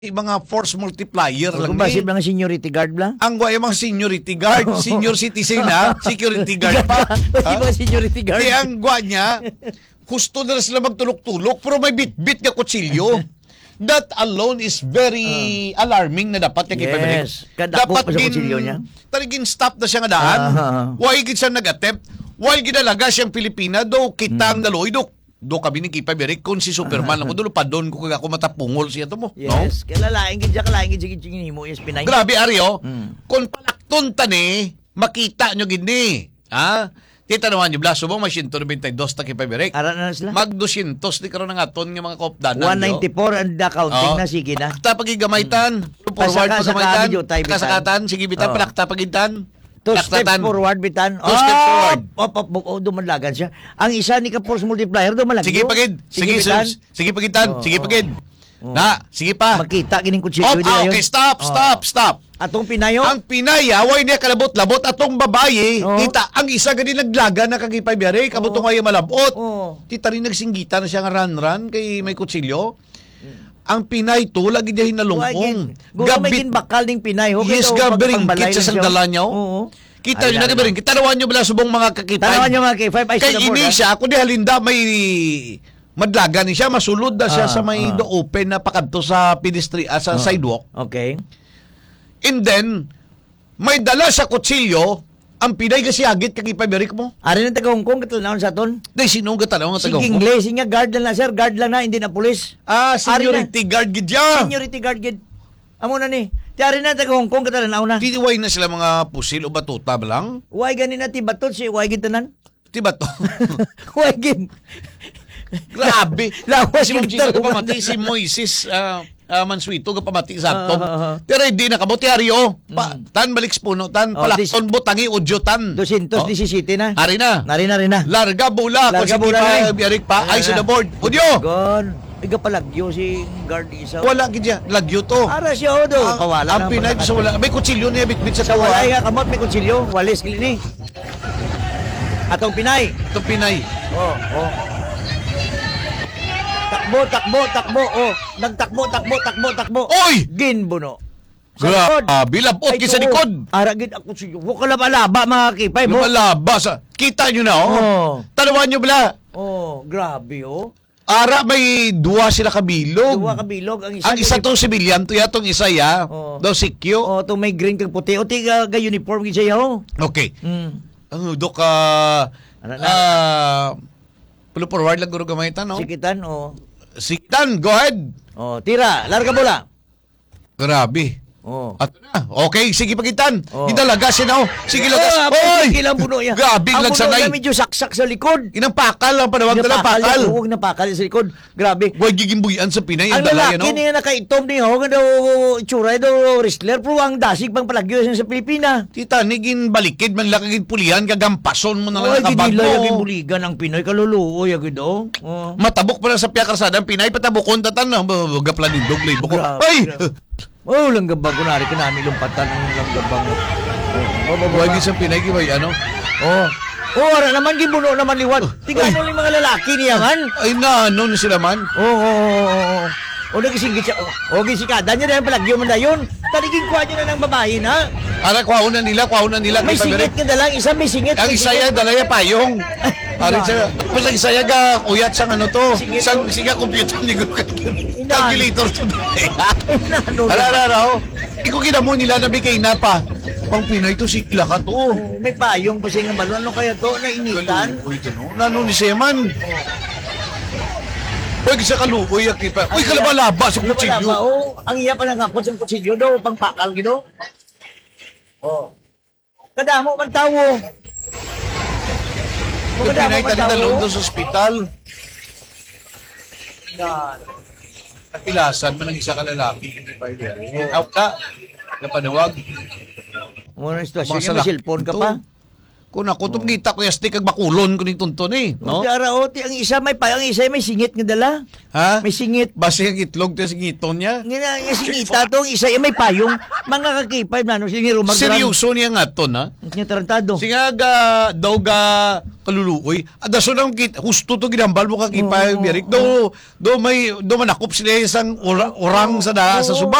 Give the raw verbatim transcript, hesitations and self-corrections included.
mga force multiplier lang Kung ba si ni. mga seniority guard lang? Ang guay mga seniority guard, senior citizen na, security guard pa. Si mga seniority guard. Di ang guay niya, gusto na sila magtulok-tulok, pero may bit-bit na kutsilyo. That alone is very uh, alarming na dapat niya kipabalik. Yes. Kadako Dapat pa sa kutsilyo niya. Tarigin stop na siya nga daan. Uh-huh. Why gid siya nag-attempt? Why ginalaga siyang Pilipina do kitang mm. daloy do. Do kami ni Kipa Berik kung si Superman lang ko dulo pa doon ko ako matapungol siya to mo. Yes. No? Kaya lalaing gid siya kalaing gid gid mo yes pinay. Grabe Aryo. Mm. Kung palakton tani, makita nyo gini. Ha? Tita naman yung blaso mo, may one ninety-two ta Kipa Berik. Ara na sila. Mag two hundred di karon nga aton nga mga kopdanan. one ninety-four ang da counting na sige na. Pakta pagigamaitan. Mm. Forward Pasaka- pagamaitan. sakami, jutay, bitan. Kasakatan, sige bitan, Oh. palakta pagitan. Two steps Laktatan. forward, bitan. Two steps forward. Op, op, op, oh, dumanlagan siya. Ang isa ni ka-force multiplier, dumalagyo. Sige pagid. Sige, bitan. sige, sige pagitan. Oo, Sige oo. pagid. Oo. Na, sige pa. Makita kining kutsilyo Oh, di ah, ayon. okay, stop, Oh. stop, stop. Atong pinayo. Ang Pinay, away niya kalabot-labot atong babae. Oo. Kita, ang isa gani naglaga na kagipay biyari, kabutong ay malabot. Oo. Tita rin nagsinggita na siya nga ran-ran kay may kutsilyo. Ang Pinay to, lagi niya hinalungkong. Guro may ginbakal ning Pinay. ho, Yes, kaya gabiring pagpambalay kit sa lang siya. sandala niyo. Oo. Kita Ay, nyo na lalo. gabiring. Kita nawan nyo bala subong mga kakipay. Tanawan niyo mga K five. Ay, Kay sila board, ini ha? siya, kundi halinda may madlaga ni siya, masulod na siya Ah, sa may ah. do open na pakadto sa pedestri, ah, sa Ah. sidewalk. Okay. And then, may dala sa kutsilyo, ang Pinay kasi agit kakipay berik mo. Ari ng taga Hong Kong katalanaon sa aton. Dahil sinong katalaw nga Si tagaw King mo? Lay, siya guard lang na sir, guard lang na, hindi na pulis. Ah, Ari na. seniority guard gid ya. Seniority guard gid. Amo na ni. Tiari na taga Hong Kong katalanaon na. Titiway na sila mga pusil o batuta ba lang? Why ganin na tibatot si why gid tanan? Diba to? Why gid? Grabe. Lawas Si Ma'am gid Gina tanan. kapamati, si Moises ah, ah, Mansuito kapamati sa Ah, atom. ah, ah. Pero hindi na kabuti Aryo. Pa, tan balik puno, tan Oh, palakton butangi udyo tan. two seventy na. Ari na. Nari na rin na. Larga bula. Larga Kung bula si na eh. Biarik pa, ay Ayan sa na. the board. Udyo! Gon. Iga palagyo si guard isa. Wala gid ya. Lagyo to. Ara siya o do. Ang, Pawala ang na. Pinay sa wala. May kutsilyo niya bitbit sa Sa tawa. walay nga kamot may kutsilyo. Walis gili ni. Atong Pinay. Ito Pinay. Oh, oh. Takbo, takbo, takbo. Oh, nagtakbo, takbo, takbo, takbo. Oy! Ginbuno. Sa likod. Grabe, labot Ay, ki sa tuo. likod. Ara gid ako siyo. Wa ka laba mga kipay mo. Lumalaba sa... Kita nyo na, oh. Oh. Tanawan nyo bala. Oh, grabe oh. Ara, may duwa sila kabilog. Duwa ka bilog ang isa. Ang isa tong civilian, to yatong isa ya. Oh. Daw sikyo. Oh, to may green kag puti. O tiga ga uniform gid siya oh. Okay. Mm. Ang do ka... Ano na? Ah... pulo forward lang guro gamitan, no? Sikitan oh. Sikitan, go ahead. Oh, tira, larga bola. Grabe. Oh. At na. Okay, sige pagitan. Oh. Idalaga siya na, oh. Sige lagas. Oh, Oy! sige lang puno niya. Grabe, ang lang puno sanay. niya medyo saksak sa likod. Inang pakal lang, panawag na lang pakal. Huwag na pakal sa likod. Grabe. Huwag gigimbuyan sa Pinay. Ang Ang dala yan, lalaki no? niya nakaitom niya, oh, daw itsura daw wrestler, pero ang dasig pang palagyo siya sa Pilipina. Tita, nigin balikid man lang kagin pulihan, kagampason mo na lang Oy, nakabag ginila yung mo. buligan ang Pinoy kaluluoy agad oh. Oh. Matabok pa lang sa piya karsada, ang Pinay patabokon tatan na, gaplanin doglay buko. Grabe, Ay! grabe. Oh, langgabang kunari ka namin lumpatan ng langgabang. Oh, oh, Huwag isang Pinay, kibay, ano? Oh. Oh, ara naman gibuno naman liwat. Tingnan mo yung mga lalaki niya man. Ay na, ano na sila man? Oo, oo, oo, oo. O, nagisingit siya. O, gisikada niya na yung palagyo mo na yun. Taligin kuha niya na ng babae na. Ara, kwahunan nila, kwahunan nila. May kay singit Pabirek. ka na lang. Isa may singit. Ang may isaya, singit. dalaya payong. Ari siya, mas ang isaya ga, uyat sang ano to. Sige, Sang, to. siga computer ni Guru. Ina. Calculator to. Ano Ara, na? ara, ara, oh. Iko kinamo nila na bigay na pa. Pang Pinay to, sikla ka to. May payong pa siya nga malo. Ano kaya to? Nainitan? Uy, gano'n. Nano ni Seman? Uy, sa kaluoy, akipa. Uy, kalabalaba sa Ano pala ba? kutsilyo. Oh, ang iya pa nga po sa kutsilyo daw. Pang pakal gido. Oh. Kadamo man tawo. Yung Pinay tali dalawang doon sa ospital. Yan. Napilasan man ang isa ka lalaki. Out ka. Napanawag. Muna sitwasyon Mga niya, may salak- cellphone ka Ito. pa. Kung ako, itong kita ko yasti kag bakulon ko ni tunton eh. No? No? Ara oti ang isa may pa ang isa may singit nga dala. Ha? May singit. Base ang itlog to sa ngiton niya. Nga nga singita to ang isa ay may payong mga kakipay na no sige rumagran. Seryoso niya nga to na. Tapos niya tarantado. Singa ga daw ga kaluluoy. Adaso nang kit husto to ginambal mo kag ipay birik. Do do may do manakop sila isang ora- orang sa da sa suba.